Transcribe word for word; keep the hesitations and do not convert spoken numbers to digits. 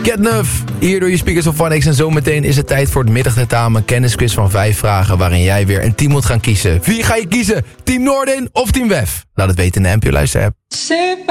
Catnuf, hier door je speakers op One X. En zometeen is het tijd voor het middagtentamen kennisquiz van vijf vragen... waarin jij weer een team moet gaan kiezen. Wie ga je kiezen? Team Noordin of Team Wef? Laat het weten in de N P O Luister app.